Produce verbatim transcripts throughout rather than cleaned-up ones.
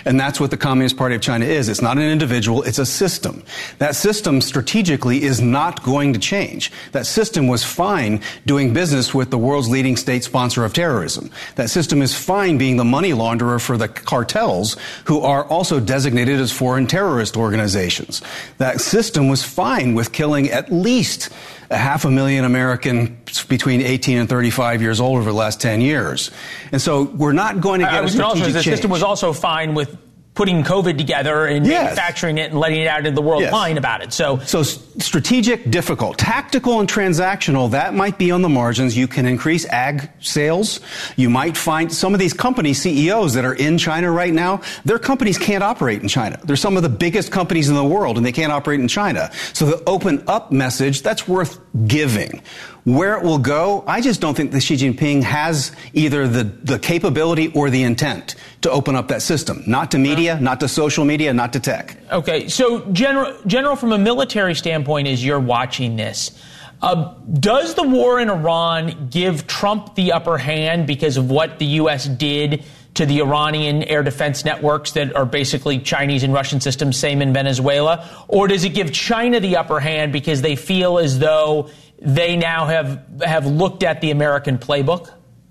And that's what the Communist Party of China is. It's not an individual, it's a system. That system strategically is not going to change. That system was fine doing business with the world's leading state sponsor of terrorism. That system is fine being the money launderer for the cartels who are also designated as foreign terrorist organizations. That system was fine with killing at least a half a million Americans between eighteen and thirty-five years old over the last ten years. And so we're not going to get I a was strategic also, the change. system was also fine with putting COVID together and yes. manufacturing it and letting it out into the world, yes. lying about it. So, so strategic, difficult. Tactical and transactional, that might be on the margins. You can increase ag sales. You might find some of these company C E Os that are in China right now, their companies can't operate in China. They're some of the biggest companies in the world, and they can't operate in China. So the open up message, that's worth giving. Where it will go, I just don't think that Xi Jinping has either the, the capability or the intent to open up that system. Not to media, not to social media, not to tech. Okay, so General, General, from a military standpoint, as you're watching this, uh, does the war in Iran give Trump the upper hand because of what the U S did to the Iranian air defense networks that are basically Chinese and Russian systems, same in Venezuela? Or does it give China the upper hand because they feel as though they now have have looked at the American playbook?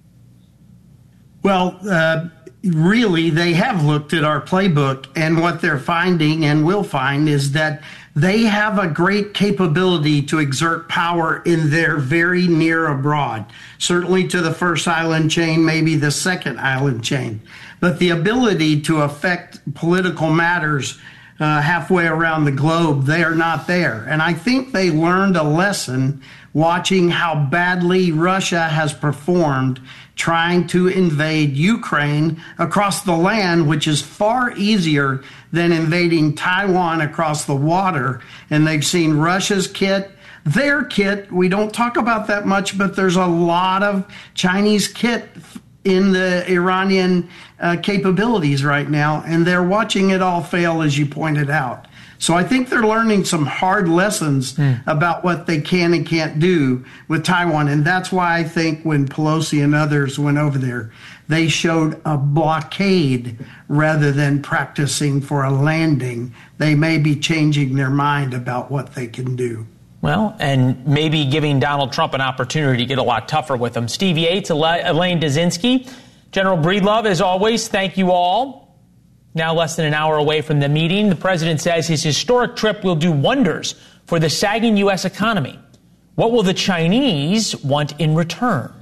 Well, uh, really, they have looked at our playbook, and what they're finding and will find is that they have a great capability to exert power in their very near abroad, certainly to the first island chain, maybe the second island chain. But the ability to affect political matters uh, halfway around the globe, they are not there. And I think they learned a lesson watching how badly Russia has performed trying to invade Ukraine across the land, which is far easier than invading Taiwan across the water. And they've seen Russia's kit, their kit. We don't talk about that much, but there's a lot of Chinese kit in the Iranian uh, capabilities right now, and they're watching it all fail, as you pointed out. So I think they're learning some hard lessons mm. about what they can and can't do with Taiwan. And that's why I think when Pelosi and others went over there, they showed a blockade rather than practicing for a landing. They may be changing their mind about what they can do. Well, and maybe giving Donald Trump an opportunity to get a lot tougher with him. Steve Yates, Elaine Dzezinski, General Breedlove, as always, thank you all. Now less than an hour away from the meeting, the president says his historic trip will do wonders for the sagging U S economy. What will the Chinese want in return?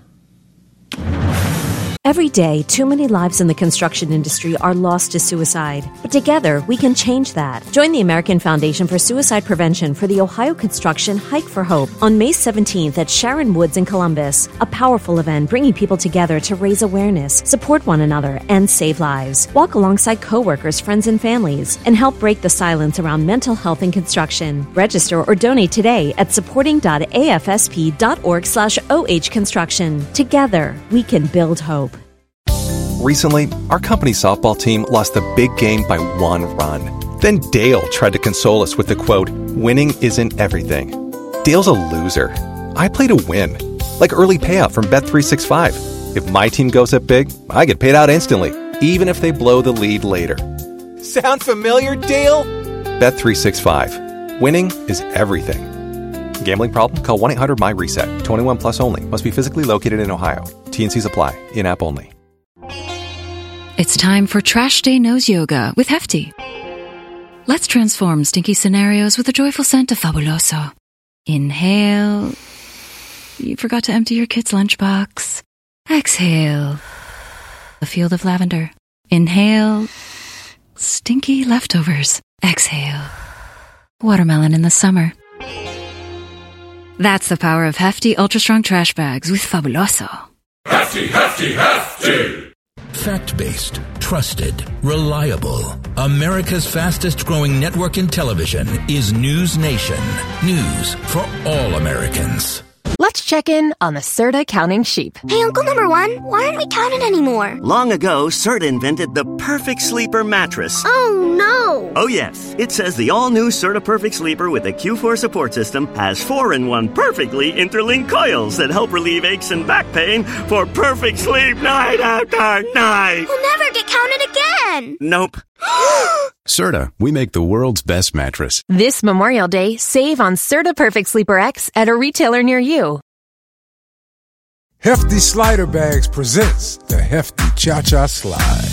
Every day, too many lives in the construction industry are lost to suicide. But together, we can change that. Join the American Foundation for Suicide Prevention for the Ohio Construction Hike for Hope on May seventeenth at Sharon Woods in Columbus. A powerful event bringing people together to raise awareness, support one another, and save lives. Walk alongside coworkers, friends, and families, and help break the silence around mental health in construction. Register or donate today at supporting.afsp.org slash OH construction. Together, we can build hope. Recently, our company softball team lost the big game by one run. Then Dale tried to console us with the quote, "Winning isn't everything." Dale's a loser. I play to win. Like early payout from Bet three sixty-five. If my team goes up big, I get paid out instantly, even if they blow the lead later. Sound familiar, Dale? Bet three sixty-five. Winning is everything. Gambling problem? Call one eight hundred M Y reset. twenty-one plus only. Must be physically located in Ohio. T and Cs apply. In-app only. It's time for Trash Day Nose Yoga with Hefty. Let's transform stinky scenarios with the joyful scent of Fabuloso. Inhale. You forgot to empty your kid's lunchbox. Exhale. A field of lavender. Inhale. Stinky leftovers. Exhale. Watermelon in the summer. That's the power of Hefty Ultra Strong Trash Bags with Fabuloso. Hefty, Hefty, Hefty! Fact-based, trusted, reliable. America's fastest-growing network in television is News Nation. News for all Americans. Let's check in on the Serta counting sheep. Hey, Uncle Number One, why aren't we counting anymore? Long ago, Serta invented the perfect sleeper mattress. Oh, no! Oh, yes. It says the all-new Serta Perfect Sleeper with the Q four support system has four in one perfectly interlinked coils that help relieve aches and back pain for perfect sleep night after night. We'll never get counted again. Nope. Serta, we make the world's best mattress. This Memorial Day, save on Serta Perfect Sleeper X at a retailer near you. Hefty Slider Bags presents the Hefty Cha-Cha Slide.